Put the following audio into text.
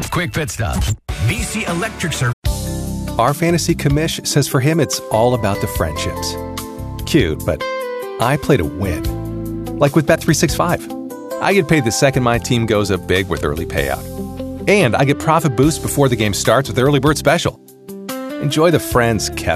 Quick Pit Stop. BC Electric Service. Our fantasy commish says for him it's all about the friendships. Cute, but I play to win. Like with Bet365. I get paid the second my team goes up big with early payout. And I get profit boost before the game starts with Early Bird Special. Enjoy the friends, Kevin.